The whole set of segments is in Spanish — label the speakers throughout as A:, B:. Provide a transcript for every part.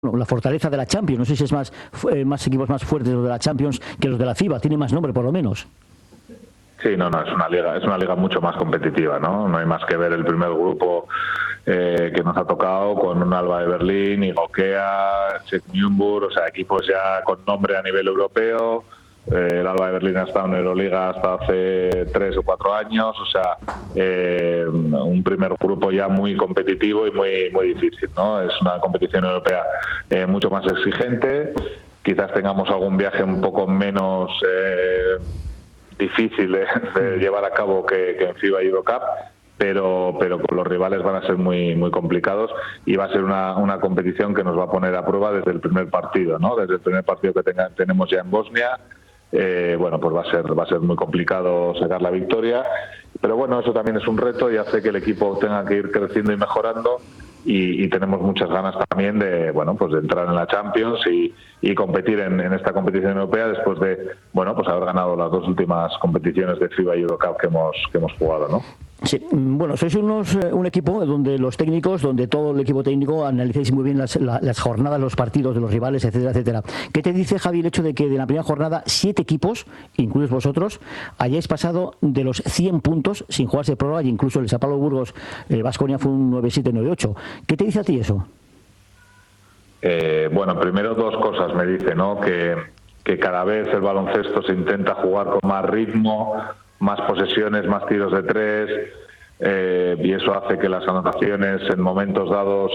A: la fortaleza de la Champions. No sé si es más equipos más fuertes los de la Champions que los de la FIBA. Tiene más nombre, por lo menos.
B: Sí, no, es una liga mucho más competitiva, ¿no? No hay más que ver el primer grupo que nos ha tocado con un Alba de Berlín, Igokea, Czech Nürnberg, o sea, equipos ya con nombre a nivel europeo. El Alba de Berlín ha estado en Euroliga hasta hace 3 o 4 años, o sea, un primer grupo ya muy competitivo y muy difícil, ¿no? Es una competición europea mucho más exigente. Quizás tengamos algún viaje un poco menos difícil de llevar a cabo que en FIBA y Eurocup, pero con los rivales van a ser muy complicados y va a ser una competición que nos va a poner a prueba desde el primer partido, ¿no? Desde el primer partido que tenemos ya en Bosnia. Bueno, pues va a ser muy complicado sacar la victoria, pero bueno, eso también es un reto y hace que el equipo tenga que ir creciendo y mejorando, y tenemos muchas ganas también de, bueno, pues de entrar en la Champions y competir en esta competición europea después de, bueno, pues haber ganado las 2 últimas competiciones de FIBA y Eurocup que hemos jugado, ¿no?
A: Sí, bueno, sois un equipo donde los técnicos, donde todo el equipo técnico analizáis muy bien las jornadas, los partidos de los rivales, etcétera, etcétera. ¿Qué te dice, Javi, el hecho de que de la primera jornada 7 equipos, incluidos vosotros, hayáis pasado de los 100 puntos sin jugarse prórroga, y incluso el Sao Paulo Burgos, el Baskonia fue un 9-7, 9-8? ¿Qué te dice a ti eso?
B: Bueno, primero 2 cosas me dice, ¿no? Que cada vez el baloncesto se intenta jugar con más ritmo, más posesiones, más tiros de 3, y eso hace que las anotaciones en momentos dados,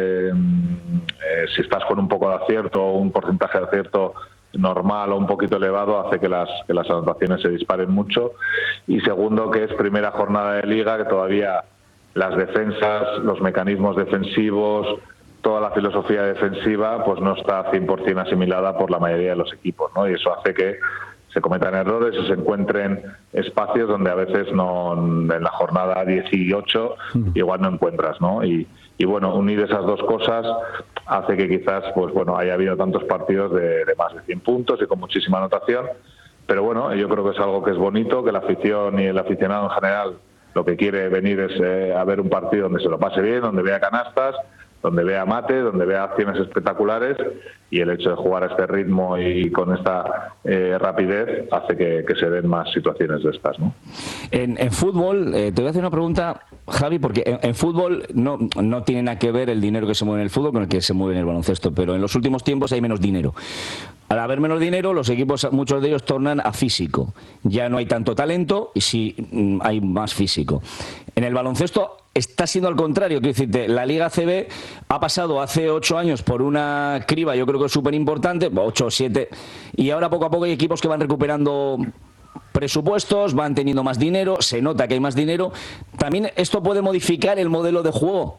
B: si estás con un poco de acierto o un porcentaje de acierto normal o un poquito elevado, hace que las anotaciones se disparen mucho. Y segundo, que es primera jornada de liga, que todavía las defensas, los mecanismos defensivos, toda la filosofía defensiva pues no está 100% asimilada por la mayoría de los equipos, ¿no? Y eso hace que se cometan errores y se encuentren espacios donde a veces no, en la jornada 18 igual no encuentras, ¿no? Y bueno, unir esas 2 cosas hace que quizás pues bueno, haya habido tantos partidos de más de 100 puntos y con muchísima anotación, pero bueno, yo creo que es algo que es bonito, que la afición y el aficionado en general lo que quiere venir es a ver un partido donde se lo pase bien, donde vea canastas, donde vea mate, donde vea acciones espectaculares, y el hecho de jugar a este ritmo y con esta rapidez hace que se den más situaciones de estas, ¿no?
C: En fútbol, te voy a hacer una pregunta, Javi, porque en fútbol no tiene nada que ver el dinero que se mueve en el fútbol con el que se mueve en el baloncesto, pero en los últimos tiempos hay menos dinero. Al haber menos dinero, los equipos, muchos de ellos tornan a físico. Ya no hay tanto talento y sí hay más físico. En el baloncesto está siendo al contrario. Quiero decirte, la Liga ACB ha pasado hace 8 años por una criba, yo creo que es súper importante, 8 o 7, y ahora poco a poco hay equipos que van recuperando presupuestos, van teniendo más dinero, se nota que hay más dinero. ¿También esto puede modificar el modelo de juego?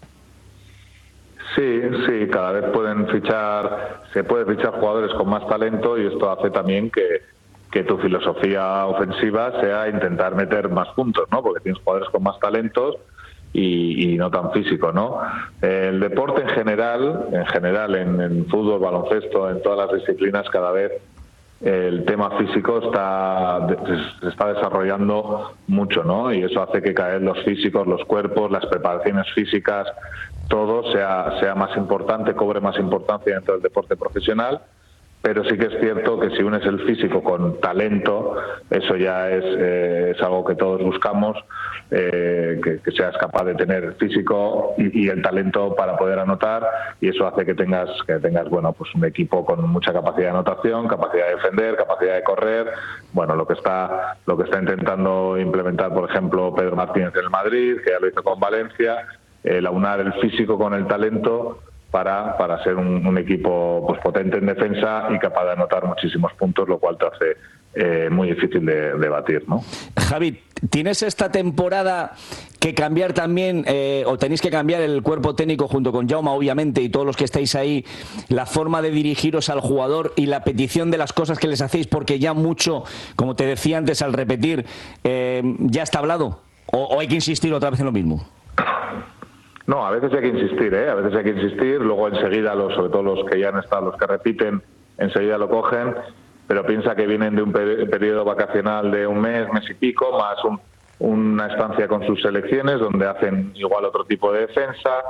B: Sí, cada vez se puede fichar jugadores con más talento, y esto hace también que tu filosofía ofensiva sea intentar meter más puntos, ¿no? Porque tienes jugadores con más talentos y no tan físico, ¿no? El deporte en general, en fútbol, baloncesto, en todas las disciplinas, cada vez el tema físico se está desarrollando mucho, ¿no? Y eso hace que cada vez los físicos, los cuerpos, las preparaciones físicas, todo sea más importante, cobre más importancia dentro del deporte profesional. Pero sí que es cierto que si unes el físico con talento, eso ya es algo que todos buscamos, que seas capaz de tener el físico y el talento para poder anotar, y eso hace que tengas bueno, pues un equipo con mucha capacidad de anotación, capacidad de defender, capacidad de correr. Bueno, lo que está intentando implementar, por ejemplo, Pedro Martínez en el Madrid, que ya lo hizo con Valencia, el aunar el físico con el talento para ser un equipo pues potente en defensa y capaz de anotar muchísimos puntos, lo cual te hace muy difícil de batir, ¿no?
C: Javi, ¿tienes esta temporada que cambiar también, o tenéis que cambiar el cuerpo técnico junto con Jaume, obviamente, y todos los que estáis ahí, la forma de dirigiros al jugador y la petición de las cosas que les hacéis, porque ya mucho, como te decía antes al repetir, ya está hablado, o hay que insistir otra vez en lo mismo?
B: No, a veces hay que insistir, luego enseguida, sobre todo los que ya han estado, los que repiten, enseguida lo cogen, pero piensa que vienen de un periodo vacacional de un mes y pico, más una estancia con sus selecciones, donde hacen igual otro tipo de defensa,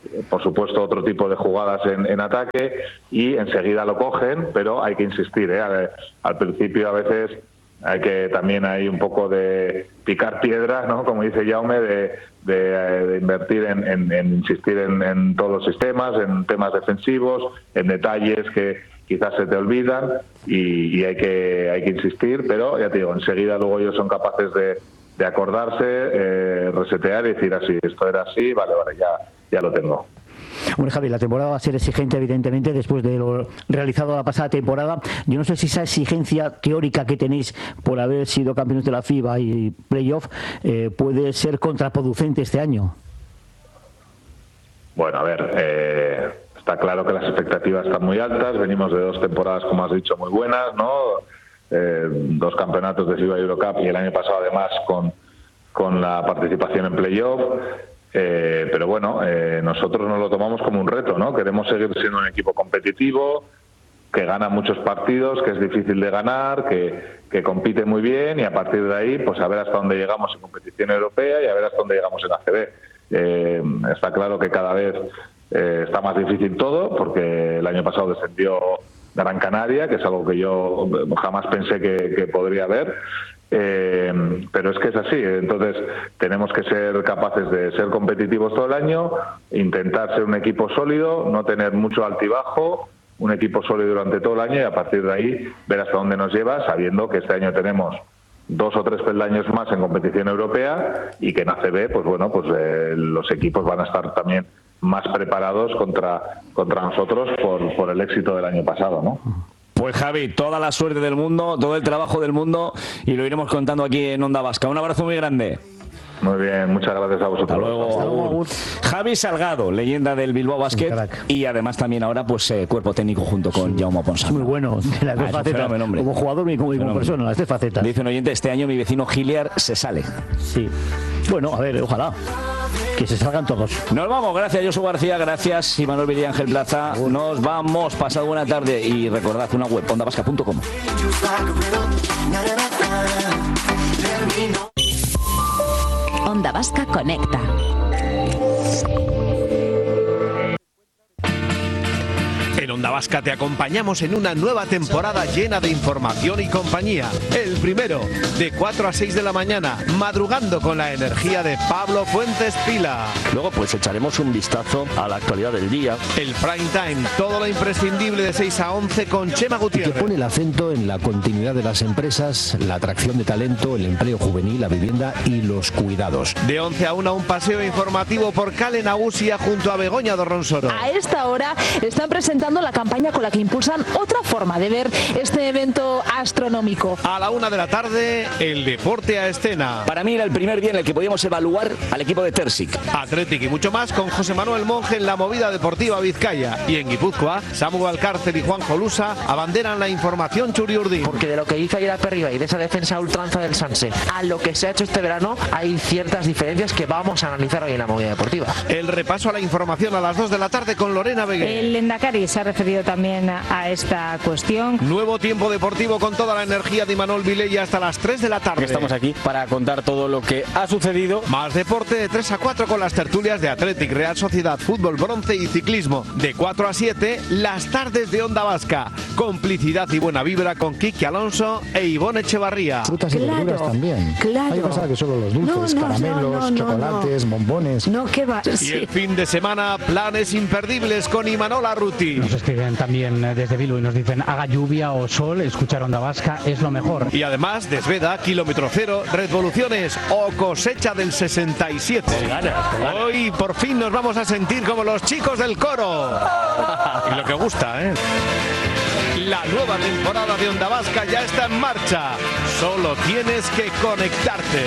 B: por supuesto otro tipo de jugadas en ataque, y enseguida lo cogen, pero hay que insistir, al principio a veces también hay un poco de picar piedra, ¿no? Como dice Jaume, de invertir en insistir en todos los sistemas, en temas defensivos, en detalles que quizás se te olvidan, y hay que insistir, pero ya te digo, enseguida luego ellos son capaces de acordarse, resetear y decir así, esto era así, vale, ya lo tengo.
A: Bueno, Javi, la temporada va a ser exigente, evidentemente, después de lo realizado la pasada temporada. Yo no sé si esa exigencia teórica que tenéis por haber sido campeones de la FIBA y playoff puede ser contraproducente este año.
B: Bueno, a ver, está claro que las expectativas están muy altas. Venimos de 2 temporadas, como has dicho, muy buenas, ¿no? 2 campeonatos de FIBA y Eurocup, y el año pasado además con la participación en playoff. Pero bueno, nosotros nos lo tomamos como un reto, ¿no? Queremos seguir siendo un equipo competitivo, que gana muchos partidos, que es difícil de ganar, que compite muy bien, y a partir de ahí, pues a ver hasta dónde llegamos en competición europea y a ver hasta dónde llegamos en ACB. Está claro que cada vez está más difícil todo, porque el año pasado descendió Gran Canaria, que es algo que yo jamás pensé que podría haber. Pero es que es así, entonces tenemos que ser capaces de ser competitivos todo el año, intentar ser un equipo sólido, no tener mucho altibajo, un equipo sólido durante todo el año, y a partir de ahí ver hasta dónde nos lleva, sabiendo que este año tenemos 2 o 3 peldaños más en competición europea, y que en ACB, pues bueno, pues los equipos van a estar también más preparados contra nosotros por el éxito del año pasado, ¿no?
C: Pues Javi, toda la suerte del mundo, todo el trabajo del mundo, y lo iremos contando aquí en Onda Vasca. Un abrazo muy grande.
B: Muy bien, muchas gracias a vosotros.
C: Hasta luego. Javi Salgado, leyenda del Bilbao Basket, y además también ahora pues cuerpo técnico junto con Jaume Ponsarnau.
A: Muy bueno, de las 2 facetas, como jugador y como persona, las 3 facetas.
C: Dice un oyente, este año mi vecino Giliar se sale.
A: Sí. Bueno, a ver, ojalá que se salgan todos.
C: Nos vamos, gracias Josu García, gracias Imanol Villa y Ángel Plaza. Nos vamos, pasad buena tarde, y recordad una web, ondavasca.com.
D: Onda Vasca Conecta.
E: En Onda Vasca te acompañamos en una nueva temporada llena de información y compañía. El primero, de 4 a 6 de la mañana, madrugando con la energía de Pablo Fuentes Pila.
F: Luego pues echaremos un vistazo a la actualidad del día.
E: El prime time, todo lo imprescindible de 6 a 11 con Chema Gutiérrez.
G: Que pone el acento en la continuidad de las empresas, la atracción de talento, el empleo juvenil, la vivienda y los cuidados.
E: De 11 a 1, un paseo informativo por Cale Nagusia junto a Begoña Dorronsoro.
H: A esta hora están presentando la campaña con la que impulsan otra forma de ver este evento astronómico.
E: A la 1 de la tarde, el deporte a escena.
C: Para mí era el primer día en el que podíamos evaluar al equipo de Tersic.
E: Athletic y mucho más con José Manuel Monge en la movida deportiva Vizcaya. Y en Guipúzcoa, Samu Alcárcel y Juan Jolusa abanderan la información Churiurdi.
I: Porque de lo que hizo ayer a Perriba y de esa defensa ultranza del Sanse a lo que se ha hecho este verano, hay ciertas diferencias que vamos a analizar hoy en la movida deportiva.
E: El repaso a la información a las 2 de la tarde con Lorena Beguer.
J: El Lehendakari se ha referido también a esta cuestión.
E: Nuevo tiempo deportivo con toda la energía de Imanol Vilella hasta las 3 de la tarde.
C: Estamos aquí para contar todo lo que ha sucedido.
E: Más deporte de 3 a 4 con las tertulias de Athletic, Real Sociedad, Fútbol Bronce y Ciclismo. De 4 a 7, las tardes de Onda Vasca. Complicidad y buena vibra con Kiki Alonso e Ivonne Echevarría.
G: Frutas y verduras también.
H: Claro.
G: Hay que pensar que solo los dulces, caramelos, chocolates, bombones.
H: No, ¿qué va?
E: Y el fin de semana, planes imperdibles con Imanol Arruti.
K: Nos escriben también desde Bilbao y nos dicen, haga lluvia o sol, escuchar Onda Vasca es lo mejor.
E: Y además, Desveda, Kilómetro Cero, Revoluciones o Cosecha del 67. Hoy por fin nos vamos a sentir como los chicos del coro. Y lo que gusta, ¿eh? La nueva temporada de Onda Vasca ya está en marcha. Solo tienes que conectarte.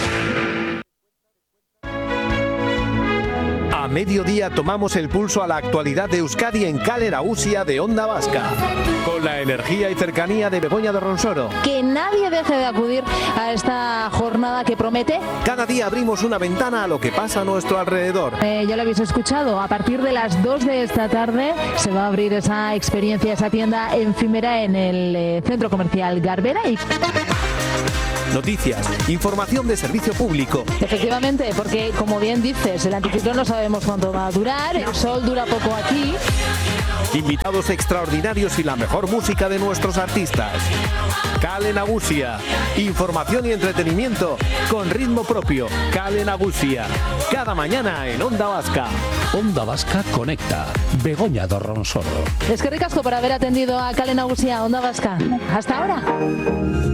E: A mediodía tomamos el pulso a la actualidad de Euskadi en Cale Nagusia de Onda Vasca. Con la energía y cercanía de Begoña Dorronsoro.
H: Que nadie deje de acudir a esta jornada que promete.
E: Cada día abrimos una ventana a lo que pasa a nuestro alrededor.
H: Ya lo habéis escuchado, a partir de las 2 de esta tarde se va a abrir esa experiencia, esa tienda efímera en el centro comercial Garbera.
L: noticias, información de servicio público.
H: Efectivamente, porque como bien dices, el anticiclón no sabemos cuánto va a durar, el sol dura poco aquí.
L: Invitados extraordinarios y la mejor música de nuestros artistas. Kale Nagusia. Información y entretenimiento con ritmo propio. Kale Nagusia. Cada mañana en Onda Vasca.
G: Onda Vasca Conecta. Begoña Dorronsoro.
H: Es que ricasco por haber atendido a Kale Nagusia, Onda Vasca. Hasta ahora.